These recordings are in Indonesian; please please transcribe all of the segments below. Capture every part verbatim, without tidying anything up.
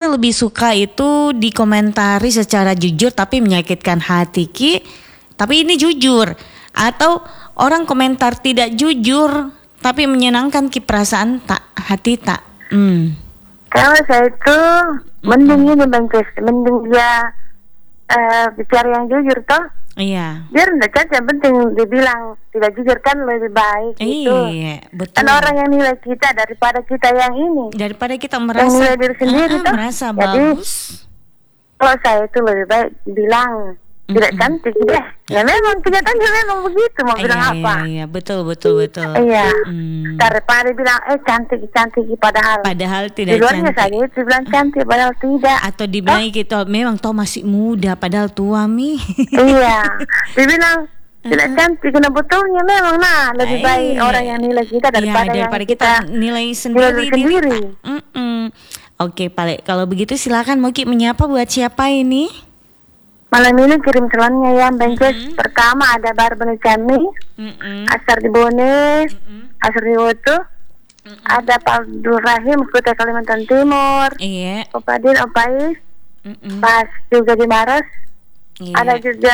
saya lebih suka itu dikomentari secara jujur tapi menyakitkan hati Ki. Tapi ini jujur. Atau orang komentar tidak jujur tapi menyenangkan Ki, perasaan tak, hati tak. Hmm. Kalau saya itu mending ini Bang Cis, mending dia uh, bicara yang jujur toh. Iya. Biar enggak cacat, yang penting dibilang tidak jujur kan lebih baik gitu. Iya, betul. Kan orang yang nilai kita daripada kita yang ini. Daripada kita merasa yang nilai diri sendiri uh, toh. merasa Jadi, bagus. kalau saya itu lebih baik bilang tidak Mm-mm. cantik deh. Ya memang kenyataannya memang begitu, mau Iya, bilang apa? Iya, iya, betul, betul, betul. Iya. Hmm. Daripada bilang eh cantik cantik padahal. Padahal Di tidak luarnya cantik. saja itu bilang cantik padahal tidak. Atau dibilang gitu, memang toh masih muda padahal tua mi. Iya. Dibilang tidak cantik, kena betulnya memang nah lebih baik Iya. orang yang nilai kita daripada, ya, daripada yang kita, kita nilai sendiri. nilai sendiri. diri, Pak. Mm-mm. Oke, Pale. Kalau begitu silakan mau Ki menyapa buat siapa ini? Malam ini kirim salonnya ya Bang Cis. Mm-mm. Pertama ada Barbani Cami, Mm-mm. Asar di Bone, Mm-mm. Asar di Woto, ada Pak Abdul Rahim, Kota Kalimantan Timur, Iya. Opadin, Opais, Mm-mm. Pas juga di Maros, Iya. ada juga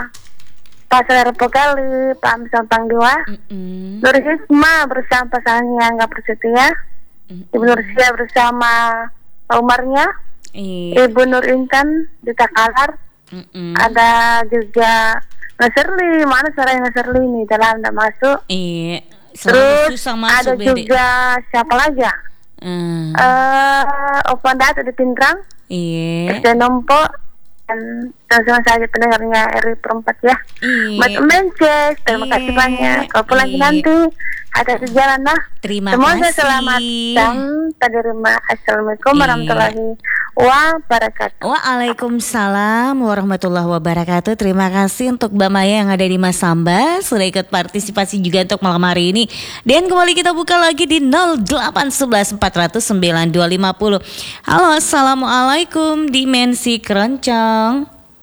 Pasar Pokali, Pak Amsam Pangdewa, Mm-mm. Nur Hikmah bersama pasangannya Angga Persetia, Mm-mm. Ibu Nursia bersama Pak Umarnya, Iya. Ibu Nur Intan di Takalar, Mm-mm. ada juga Nasirli, mana suara Nasirli ini dalam tidak masuk. Iya. Selalu Terus susah masuk, ada Bede. juga siapa lagi ya? Hmm. Eh, Opan Datu di Pindrang, Iya. S D Nompo, dan sama saja pendengarnya R I Perempat ya. Iya. Buat Mences, terima Iya. kasih banyak. Kalau pulang Iya. nanti ada sejalan lah. Terima Semoga kasih. selamat dan terima. Assalamualaikum Iya. warahmatullahi wabarakatuh. Waalaikumsalam warahmatullahi wabarakatuh. Terima kasih untuk Mbak Maya yang ada di Masamba sudah ikut partisipasi juga untuk malam hari ini. Dan kembali kita buka lagi di nol delapan satu satu empat nol nol sembilan dua lima nol. Halo, assalamualaikum Dimensi Keroncong.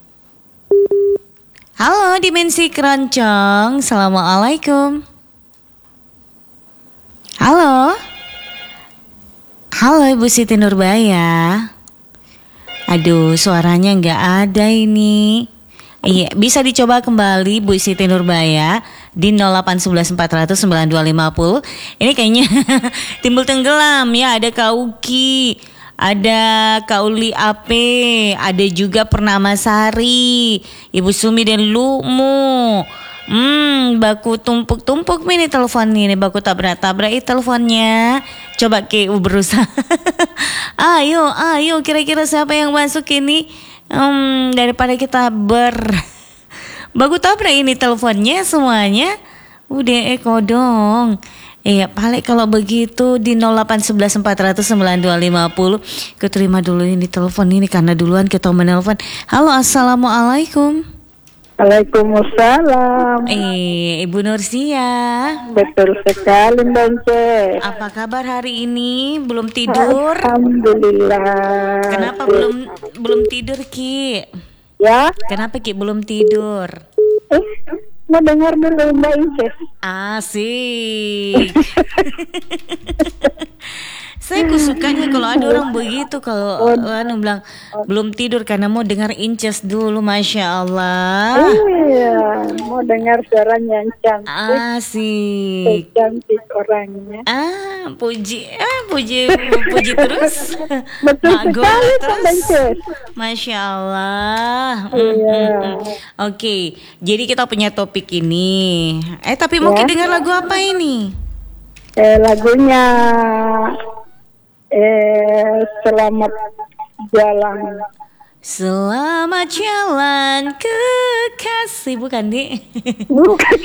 Halo Dimensi Keroncong, assalamualaikum. Halo. Halo Ibu Siti Nurbaya. Aduh, suaranya nggak ada ini. Iya, bisa dicoba kembali Bu Siti Nurbaya di nol delapan satu satu empat nol nol sembilan dua lima nol. Ini kayaknya timbul tenggelam ya. Ada Kak Uki, ada Kak Uli Ape, ada juga Purnama Sari, Ibu Sumi dan Lumu. Hmm, baku tumpuk-tumpuk ini telepon ini, baku tabrak-tabrak ini teleponnya. Coba Ki berusaha. Ayo, ayo kira-kira siapa yang masuk ini? Hmm, daripada kita ber baku tabrak ini teleponnya semuanya. Udah eko dong. Iya, paling kalau begitu di nol delapan satu satu empat nol nol sembilan dua lima nol. Keterima dulu ini telepon ini karena duluan kita menelpon. Halo, assalamualaikum. Waalaikumsalam. Eh, Ibu Nursia. Betul sekali Bang Cis. Apa kabar hari ini? Belum tidur? Alhamdulillah. Kenapa belum belum tidur, Ki? Ya? Kenapa Ki belum tidur? Eh, mau dengar dulu Mbak Cis. Asik. Saya sukanya kalau ada orang begitu, kalau anu bilang belum tidur karena mau dengar Inces dulu, masya Allah. Iya, mau dengar suaranya yang cantik. Asik. Cantik orangnya. Ah, puji, ah, puji, puji terus. Betul Mak Gola sekali Pak terus. Bang Cis. Masya Allah. Mm, Iya. mm, mm. Oke, jadi kita punya topik ini. Eh, tapi mungkin Ya. dengar lagu apa ini? Eh, lagunya eh Selamat Jalan. Selamat jalan kekasih, bukan Di? Bukan.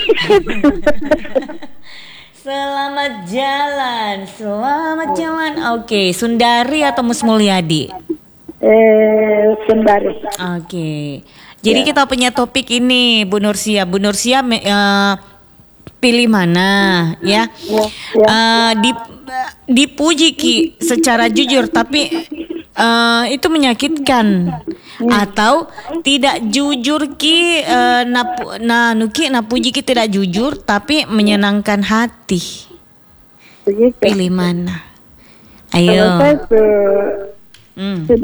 Selamat jalan, selamat jalan. Oke, Sundari atau Mus Mulyadi? Eh, Sundari. Oke, jadi Ya. kita punya topik ini, Bu Nursia. Bu Nursia me- eh, pilih mana, ya? Ya, ya. Eh, di, dipuji Ki secara jujur, tapi eh, itu menyakitkan. Atau tidak jujur Ki, eh, napu, nah Nuki napuji Ki tidak jujur, tapi menyenangkan hati. Begitu. Pilih mana? Kalau Ayo. saya tuh Hmm. sudah